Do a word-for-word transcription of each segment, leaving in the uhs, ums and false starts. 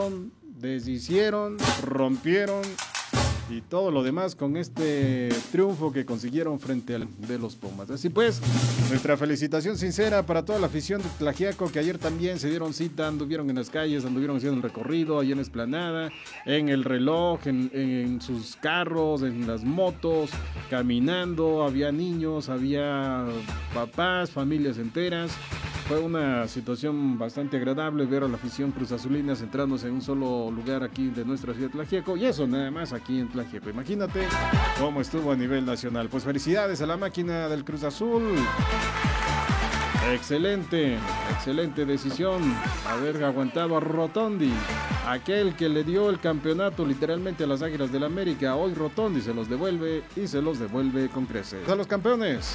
deshicieron, rompieron y todo lo demás con este triunfo que consiguieron frente al de los Pumas. Así pues, nuestra felicitación sincera para toda la afición de Tlaxiaco, que ayer también se dieron cita, anduvieron en las calles, anduvieron haciendo el recorrido, ahí en la explanada, en el reloj, en, en sus carros, en las motos, caminando, había niños, había papás, familias enteras. Fue una situación bastante agradable ver a la afición cruzazulina centrándose en un solo lugar aquí de nuestra ciudad de Tlaxiaco, y eso nada más aquí en Tlaxiaco. Imagínate cómo estuvo a nivel nacional. Pues felicidades a la máquina del Cruz Azul. Excelente, excelente decisión haber aguantado a Rotondi, aquel que le dio el campeonato literalmente a las Águilas del América. Hoy Rotondi se los devuelve y se los devuelve con creces. A los campeones.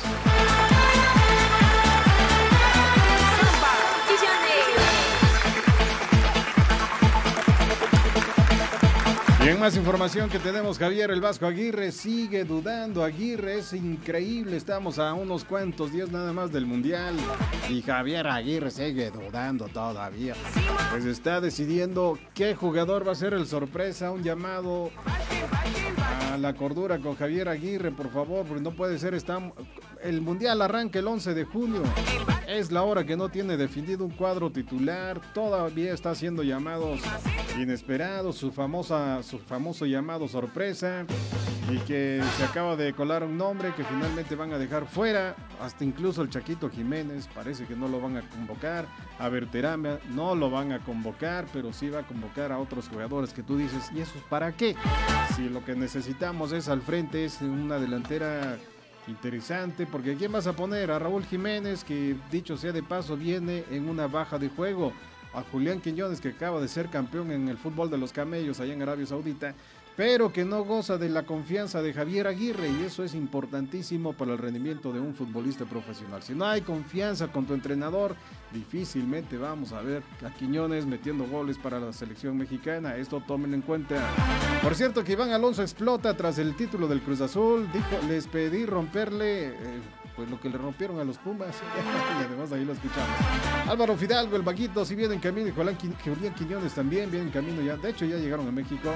Y en más información que tenemos, Javier el Vasco Aguirre sigue dudando. Aguirre, es increíble, estamos a unos cuantos días nada más del Mundial y Javier Aguirre sigue dudando todavía. Pues está decidiendo qué jugador va a ser el sorpresa. Un llamado a la cordura con Javier Aguirre, por favor, porque no puede ser. Está... El Mundial arranca el once de junio. Es la hora que no tiene definido un cuadro titular. Todavía está haciendo llamados inesperados, su famosa, su famoso llamado sorpresa, y que se acaba de colar un nombre que finalmente van a dejar fuera. Hasta incluso el Chaquito Jiménez parece que no lo van a convocar. A Berterame no lo van a convocar, pero sí va a convocar a otros jugadores que tú dices, ¿y eso para qué? Si lo que necesitamos es al frente, es una delantera interesante, porque ¿quién vas a poner? A Raúl Jiménez, que dicho sea de paso viene en una baja de juego, a Julián Quiñones, que acaba de ser campeón en el fútbol de los camellos allá en Arabia Saudita, pero que no goza de la confianza de Javier Aguirre, y eso es importantísimo para el rendimiento de un futbolista profesional. Si no hay confianza con tu entrenador, difícilmente vamos a ver a Quiñones metiendo goles para la selección mexicana. Esto tomen en cuenta. Por cierto, que Iván Alonso explota tras el título del Cruz Azul. Dijo, les pedí romperle... Eh, pues lo que le rompieron a los Pumas. Y además ahí lo escuchamos. Álvaro Fidalgo, el Vaguito, si viene en camino, y Julián Quiñones también viene en camino ya. De hecho, ya llegaron a México.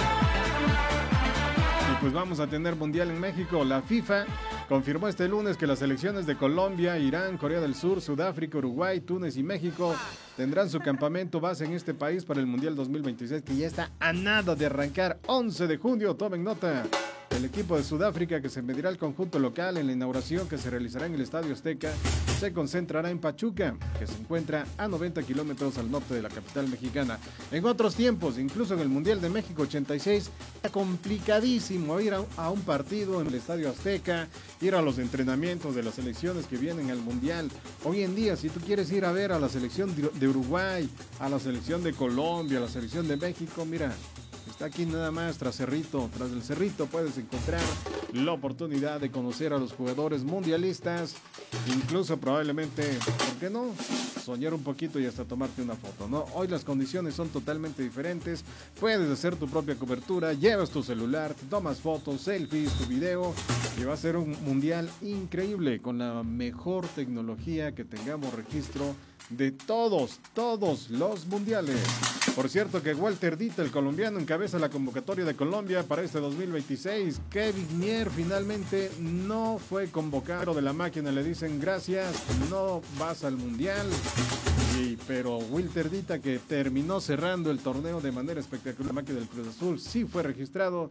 Y pues vamos a tener Mundial en México. La FIFA confirmó este lunes que las selecciones de Colombia, Irán, Corea del Sur, Sudáfrica, Uruguay, Túnez y México tendrán su campamento base en este país para el Mundial dos mil veintiséis, que ya está a nada de arrancar. once de junio, tomen nota. El equipo de Sudáfrica, que se medirá al conjunto local en la inauguración que se realizará en el Estadio Azteca, se concentrará en Pachuca, que se encuentra a noventa kilómetros al norte de la capital mexicana. En otros tiempos, incluso en el Mundial de México ochenta y seis, era complicadísimo ir a, a un partido en el Estadio Azteca, ir a los entrenamientos de las selecciones que vienen al Mundial. Hoy en día, si tú quieres ir a ver a la selección de Uruguay, a la selección de Colombia, a la selección de México, mira... Está aquí nada más tras Cerrito, tras el Cerrito puedes encontrar la oportunidad de conocer a los jugadores mundialistas, incluso probablemente, ¿por qué no?, soñar un poquito y hasta tomarte una foto, ¿no? Hoy las condiciones son totalmente diferentes, puedes hacer tu propia cobertura, llevas tu celular, te tomas fotos, selfies, tu video, y va a ser un mundial increíble con la mejor tecnología que tengamos registro de todos, todos los mundiales. Por cierto que Walter Dita, el colombiano, encabeza la convocatoria de Colombia para este dos mil veintiséis. Kevin Mier finalmente no fue convocado de la máquina, le dicen gracias, no vas al mundial. Y, pero Walter Dita, que terminó cerrando el torneo de manera espectacular, la máquina del Cruz Azul sí fue registrado.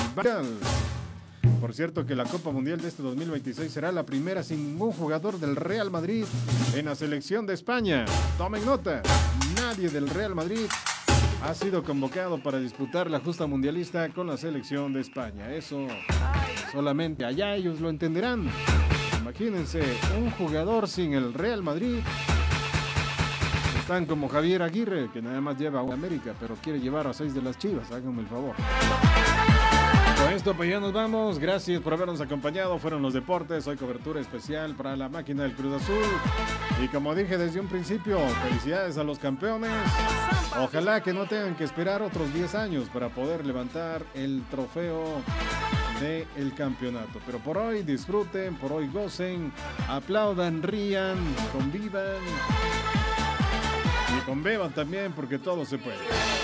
Por cierto que la Copa Mundial de este dos mil veintiséis será la primera sin ningún jugador del Real Madrid en la selección de España. Tomen nota, nadie del Real Madrid ha sido convocado para disputar la justa mundialista con la selección de España. Eso solamente allá ellos lo entenderán. Imagínense, un jugador sin el Real Madrid. Están como Javier Aguirre, que nada más lleva a América, pero quiere llevar a seis de las Chivas, háganme el favor. Con esto pues ya nos vamos, gracias por habernos acompañado, fueron los deportes, hoy cobertura especial para la máquina del Cruz Azul, y como dije desde un principio, felicidades a los campeones, ojalá que no tengan que esperar otros diez años para poder levantar el trofeo del campeonato, pero por hoy disfruten, por hoy gocen, aplaudan, rían, convivan y conbeban también, porque todo se puede.